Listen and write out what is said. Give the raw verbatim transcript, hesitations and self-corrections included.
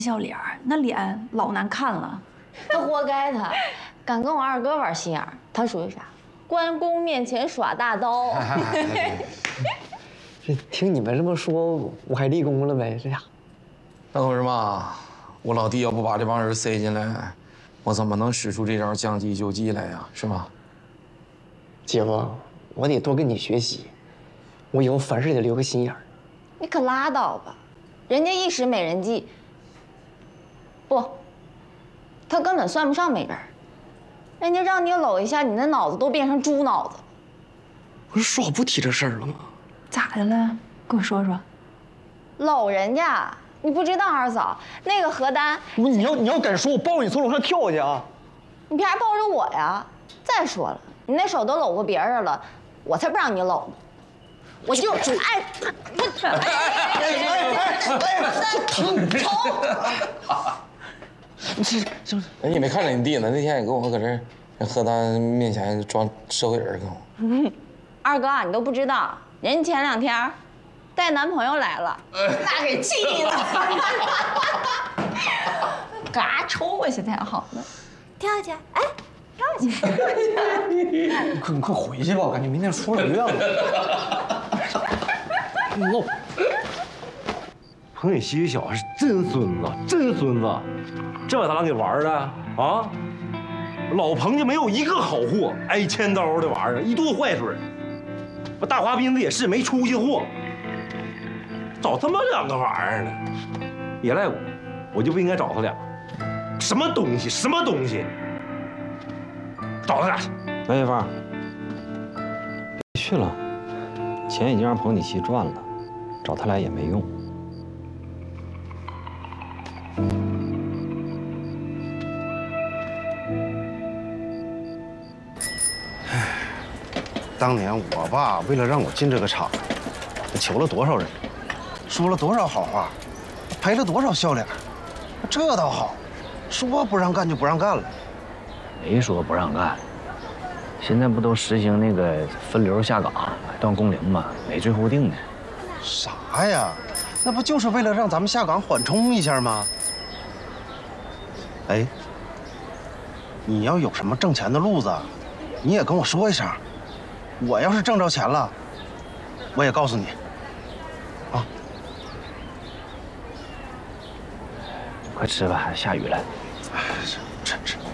笑脸儿，那脸老难看了。 他活该他，敢跟我二哥玩心眼儿，他属于啥？关公面前耍大刀。 这听你们这么说，我还立功了呗？这呀， 那都是嘛，我老弟要不把这帮人塞进来，我怎么能使出这招将计就计来呀？是吧？ 姐夫，我得多跟你学习，我以后凡事得留个心眼儿。 你可拉倒吧，人家一时美人计。不，他根本算不上美人，人家让你搂一下，你那脑子都变成猪脑子了。 不是说好不提这事儿了吗？ 咋的了？跟我说说。 搂人家，你不知道二嫂那个何丹， 不，你要你要敢说，我抱着你从楼上跳下去啊！ 你凭啥抱着我呀？再说了，你那手都搂过别人了，我才不让你搂呢。我就哎，我哎哎哎哎，疼疼！ 这这， 哎，你没看着你弟呢？那天也跟我搁这儿何丹面前装社会人跟我。 二哥，你都不知道，人前两天带男朋友来了，那给气的，嘎抽过去才好呢。跳下去，哎，跳下去。 你快你快回去吧，我感觉明天出人院了。闹。 彭锦熙小子是真孙子，真孙子，这把咱俩给玩的啊！老彭家没有一个好货，挨千刀的玩意儿，一肚子坏水。我大花斌子也是没出息货，找他妈两个玩意儿呢，也赖我，我就不应该找他俩。什么东西？什么东西？找他俩去。 喂，芳，别去了，钱已经让彭锦熙赚了，找他俩也没用。 当年我爸为了让我进这个厂，求了多少人，说了多少好话，赔了多少笑脸。这倒好，说不让干就不让干了。 没说不让干，现在不都实行那个分流下岗、断工龄吗？没最后定的。 啥呀？那不就是为了让咱们下岗缓冲一下吗？哎，你要有什么挣钱的路子，你也跟我说一声。我要是挣着钱了，我也告诉你。啊， 快吃吧，下雨了。 哎，吃吃。